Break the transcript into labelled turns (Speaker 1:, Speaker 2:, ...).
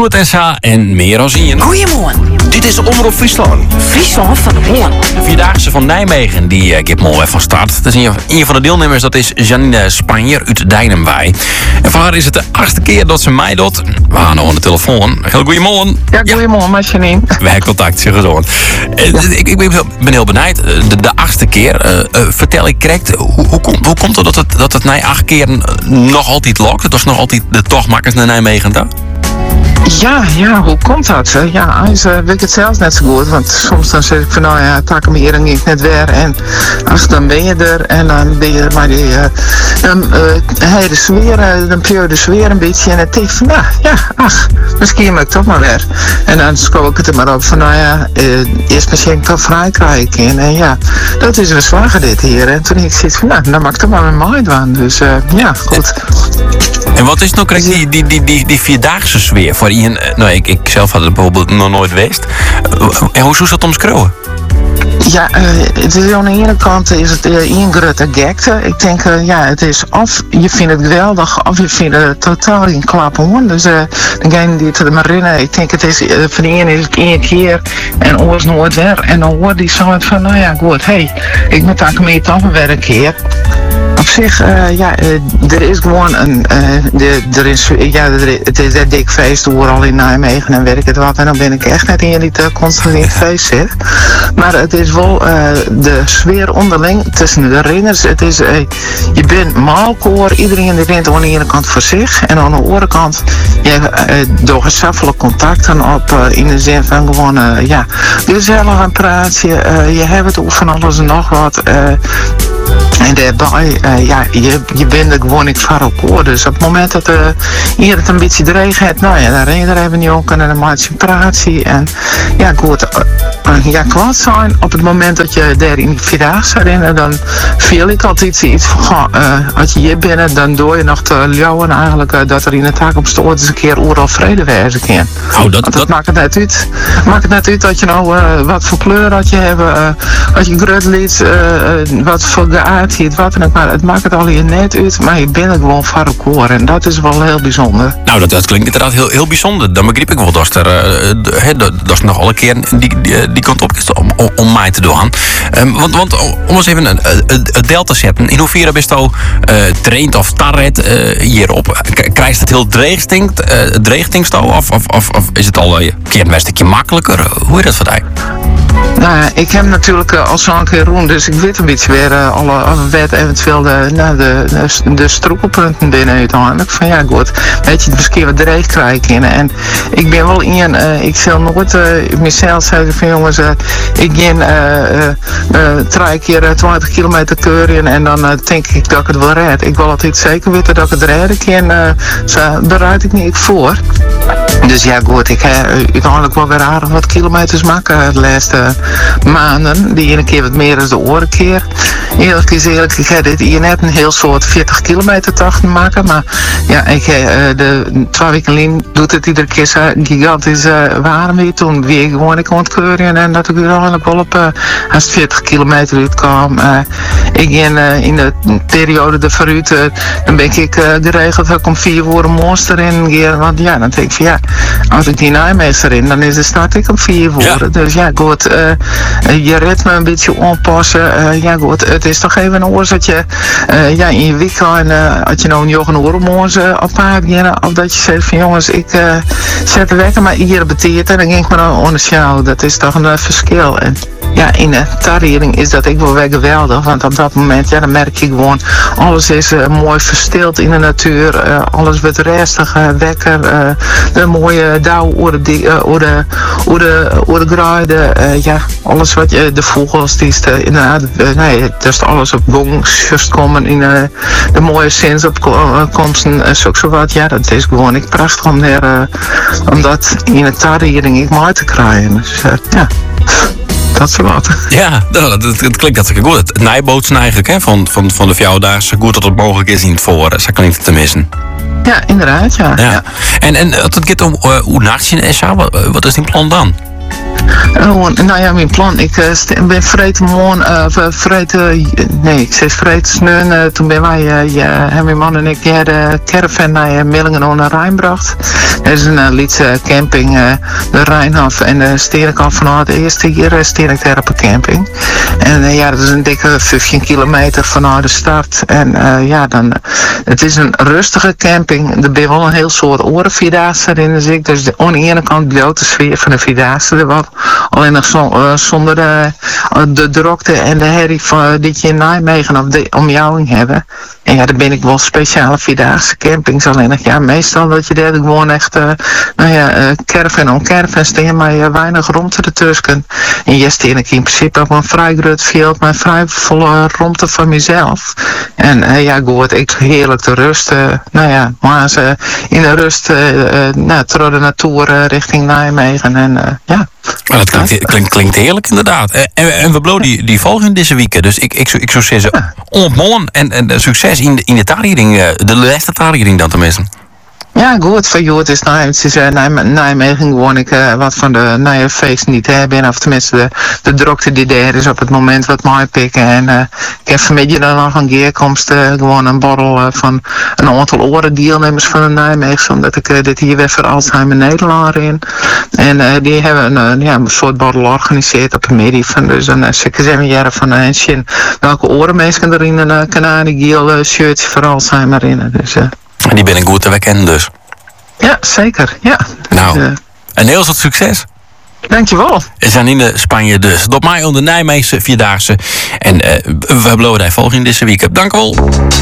Speaker 1: Goed SA en meer als in.
Speaker 2: Goedemorgen.
Speaker 3: Dit is Omroep Friesland.
Speaker 2: Friesland van de Hoorn.
Speaker 1: De Vierdaagse van Nijmegen, die gaat mooi van start. Dat is een van de deelnemers, dat is Janine Spanjer uit Dijnenwij. En voor haar is het de 8e keer dat ze mij doet. We gaan nog aan de telefoon. Heel goedemorgen.
Speaker 4: Ja, goedemorgen, met Janine.
Speaker 1: We hebben contact, zeg zo. Ik ben heel benieuwd. De 8e keer. Vertel ik correct, hoe komt het dat het na 8 keer nog altijd lokt? Dat is nog altijd de tochtmakkers naar Nijmegen daar?
Speaker 4: Ja, hoe komt dat? Ja, weet ik het zelfs net zo goed. Want soms dan zeg ik van, nou ja, tak hem hier en ik net weer. En ach, dan ben je er. En dan ben je er, maar dan hij de sfeer, dan pleur je de sfeer een beetje. En dan denk ik van, nou ja, ach, misschien moet ik toch maar weer. En dan scroll ik het er maar op van, nou ja, eerst misschien toch vrij krijgen. En ja, dat is een zwager dit hier. En toen ik zit van, nou, dan mag ik toch maar met mij doen. Dus ja, goed.
Speaker 1: En wat is nou correct die vierdaagse sfeer voor iemand? Nou, ik zelf had het bijvoorbeeld nog nooit geweest. En hoe zou dat omschreeuwen?
Speaker 4: Ja, het is aan de ene kant is het een grote gekte. Ik denk, ja, het is of je vindt het geweldig, of je vindt het totaal geen klap hoor. Dus degene die het er maar herinneren, ik denk het is, van de ene is het 1 keer en oors nooit weer. En dan hoort die zo van, nou ja, goed, ik moet daar mee toch weer een keer. Op zich, er is gewoon het is een dik feest overal in Nijmegen en werk het wat. En dan ben ik echt net in die constant in het feest zit. Maar het is wel de sfeer onderling tussen de renners. Het is, je bent maalkoor, iedereen die rent aan de ene kant voor zich. En aan de andere kant, door gezaffelijk contacten op, in de zin van gewoon, gezellig een praatje. Je hebt het over van alles en nog wat. En daarbij, je bent er gewoon niet van elkaar. Dus op het moment dat hier het een beetje dreig heeft, nou ja, dan ren je er even niet op en dan maak je een praatje. En ja, goed, kwaad zijn. Op het moment dat je daar in die Vierdaagse rennen, dan viel ik altijd iets van, als je hier bent, dan doe je nog te ljouwen eigenlijk dat er in de taak op stoort eens een keer overal vrede wezen kan.
Speaker 1: Oh,
Speaker 4: dat maakt het net uit. Maakt het net uit dat je nou wat voor kleur dat je hebt, als je grut liet, wat voor geaard wat dan ook, maar het maakt het al hier net uit, maar je bent er gewoon van elkaar en dat is wel heel bijzonder. Nou,
Speaker 1: dat klinkt inderdaad heel bijzonder. Dan begrijp ik wel dat er nog al een keer die kant op is om mij te doen. Want om eens even het deel te zetten, in hoeverre ben je traint of tarret hierop? Krijgt het heel dreigtingst of is het al een keer een stukje makkelijker? Hoe is dat voor jou?
Speaker 4: Nou, ik heb natuurlijk al zo'n keer rond, dus ik weet een beetje weer alle eventueel de stroepelpunten binnen uiteindelijk. Van ja, goed, weet je, misschien wat dreig krijgen. En ik ben wel ik zal nooit mezelf zeggen van jongens, ik ga 3 keer 20 kilometer keuren en dan denk ik dat ik het wel red. Ik wil altijd zeker weten dat ik het redden kan, bereid ik niet voor. Dus ja, goed, ik heb uiteindelijk wel weer aardig wat kilometers maken de laatste maanden. Die ene keer wat meer dan de andere keer. Eerlijk is eerlijk, ik heb dit hier net een heel soort 40 kilometer tocht maken. Maar ja, de 2 weken lang doet het iedere keer zo gigantisch warm weer. Toen weer gewoon ik ontkeuren en dat ik uiteindelijk wel op als het 40 kilometer uitkwam. Ik in de periode de vooruit, dan ben ik geregeld dat ik om 4 uur morgens erin ga. Want ja, dan denk ik van ja, als ik die Nijmegen in, dan is de start ik om 4 uur. Ja. Dus ja, goed, je ritme een beetje aanpassen. Ja, goed, het is toch even een oor dat je in je weekend, als je nou een joch een oor morgens op paard gaan, of dat je zegt van jongens, ik zet de wekker maar hier beteert en dan ging ik maar naar de show. Dat is toch een verschil. En ja, in de tarriering is dat ik wel weer geweldig, want op dat moment, ja, dan merk je gewoon, alles is mooi verstild in de natuur, alles wordt rustig, wekker, de mooie dauw over de gruiden, ja, alles wat je, de vogels, die is inderdaad, dus alles op gong, just komen in de mooie zinsopkomsten, zo wat, ja, dat is gewoon ik prachtig om dat in de tarriering ik mooi te krijgen, dus ja. Dat soort wat.
Speaker 1: Ja, dat klinkt hartstikke goed. Het nijbootsen eigenlijk, hè, van de Vierdaagse, goed dat het mogelijk is in het voor. Zo kan niet te missen.
Speaker 4: Ja, inderdaad, ja.
Speaker 1: En als het gaat om hoe nacht in SA, wat is die plan dan?
Speaker 4: Nou ja, mijn plan. Ik ben vreten sneu. Toen ben wij, mijn man en ik, de caravan naar Millingen onder de Rijn gebracht. Dat is een Lietse camping, de Rijnhof en de Steenkamp vanuit de eerste hier, Steenkamp camping. En ja, dat is een dikke 15 kilometer vanuit de stad. En het is een rustige camping. Er ben wel een heel soort orenvierdaagse erin, dus aan de ene kant bloot de sfeer van de vierdaagse er wat. Alleen nog zonder de drukte en de herrie van dit je in Nijmegen of de omjouwing hebben. En ja, dan ben ik wel speciale vierdaagse campings. Alleen nog, ja, meestal dat je daar gewoon echt, caravan om caravan staan, maar weinig ruimte ertussen. En je staan ik in principe op een vrij groot veld, maar vrij volle ruimte van mezelf. En ja, goed, ik heerlijk te rusten. Maar ze in de rust, door de natuur richting Nijmegen en ja.
Speaker 1: Maar dat klinkt heerlijk inderdaad. En we bloeien die volgende deze week. Dus ik zou zeggen, ontmoen en succes in de taalgering, de laatste taalgering dan tenminste.
Speaker 4: Ja, goed, voor jou. Het is Nijmegen gewoon ik wat van de feest niet hebben. Of tenminste de drukte die daar is op het moment wat mij pikken. En ik heb vanmiddag dan nog een keerkomst gewoon een borrel van een aantal oren deelnemers van de Nijmegen. Omdat ik dit hier weer voor Alzheimer Nederland in. En die hebben een soort borrel georganiseerd op een middag. Van, dus dan zeker zijn we jaren van een zin welke orenmensen erin een kanadiegeel shirtje voor Alzheimer in. Dus
Speaker 1: en die ben ik goed te wekken dus.
Speaker 4: Ja, zeker. Ja.
Speaker 1: Nou, een heel veel succes.
Speaker 4: Dankjewel.
Speaker 1: We zijn in Spanje dus. Tot mij onder Nijmeegse Vierdaagse. En we bloeien daar volgende deze week. Dank u wel.